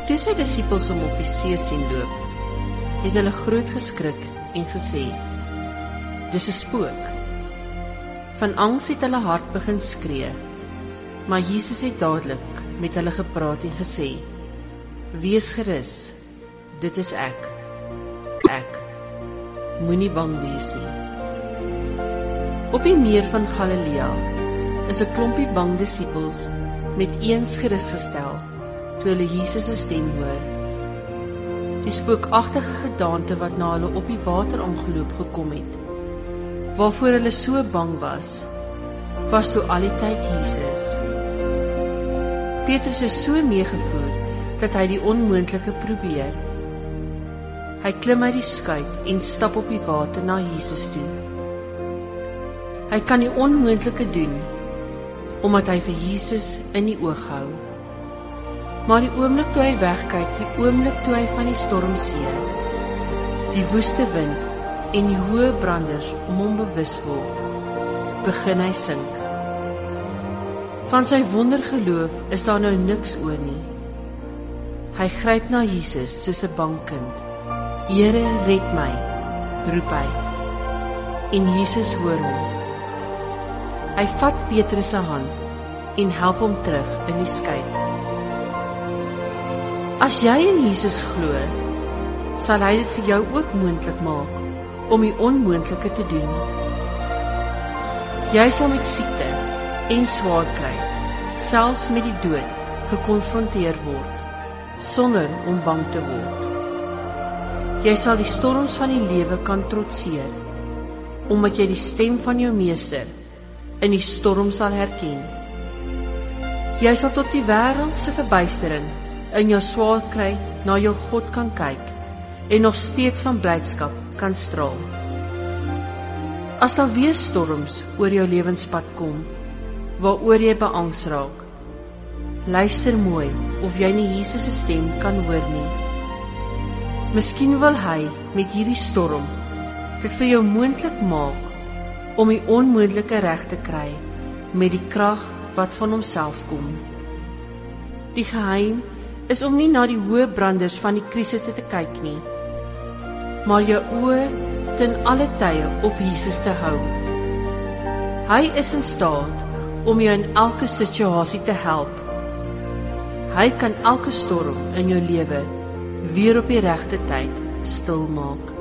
Toe sy disippels hom op die see sien loop, het hulle groot geskrik en gesê, dis 'n spook. Van angs het hulle hart begin skree, maar Jesus het dadelik met hulle gepraat en gesê, wees gerus, dit is ek. Moenie bang wees nie. Op die meer van Galilea is 'n klompie bang disippels met eens gerus gestel toe hulle Jesus se stem hoor. Die spookagtige gedaante wat na hulle op die water aangeloop gekom het, waarvoor hulle so bang was toe al die tyd Jesus. Petrus is so meegevoer dat hy die onmoontlike probeer. Hy klim uit die skuit en stap op die water na Jesus toe. Hy kan die onmoontlike doen, omdat hy vir Jesus in die oog hou. Maar die oomblik toe hy wegkyk, die oomblik toe hy van die storm sien, die woeste wind en die hoë branders om hom bewus word, begin hy sink. Van sy wondergeloof is daar nou niks oor nie. Hy gryp na Jesus soos 'n bang kind. Here, red my, roep hy. En Jesus hoor hom. Hy vat Petrus se hand en help hom terug in die skuit. As jy in Jesus glo, sal hy dit vir jou ook moontlik maak om die onmoontlike te doen. Jy sal met siekte en swaar kry, selfs met die dood, gekonfronteer word, sonder om bang te word. Jy sal die storms van die lewe kan trotseer, omdat jy die stem van jou meester in die storm sal herken. Jy sal tot die wêreld se verbuistering in jou swaar kry na jou God kan kyk en nog steeds van blydskap kan straal. As daar weer storms oor jou lewenspad kom, waaroor jy beangs raak, luister mooi of jy nie Jesus se stem kan hoor nie. Miskien wil hy met hierdie storm dit vir jou moontlik maak om die onmoontlike reg te kry met die krag wat van homself kom. Die geheim is om nie na die hoë branders van die krisisse te kyk nie, maar jou oë ten alle tye op Jesus te hou. Hy is in staat om jou in elke situasie te help. Hy kan elke storm in jou lewe weer op die regte tyd stil maak.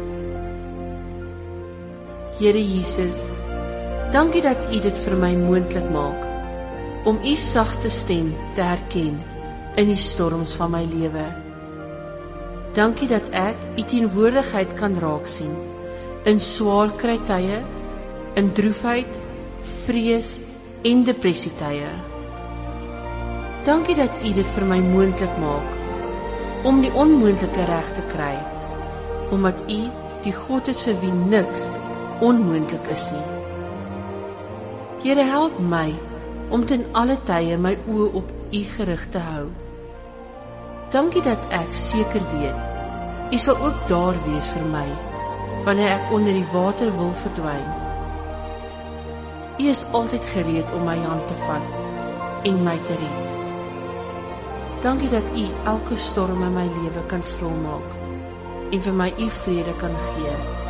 Here Jesus, dankie dat U dit vir my moontlik maak om U sagte stem te herken in die storms van my lewe. Dankie dat ek U teenwoordigheid kan raak sien in swaar kry tye, in droefheid, vrees en depressie tye. Dankie dat U dit vir my moontlik maak om die onmoontlike reg te kry, omdat U die God is vir wie niks onmoontlik is nie. Here, help my om ten alle tye my oë op U gerig te hou. Dankie dat ek seker weet, U sal ook daar wees vir my, wanneer ek onder die water wil verdwyn. U is altyd gereed om my hand te vat en my te red. Dankie dat U elke storm in my lewe kan stilmaak en vir my U vrede kan gee.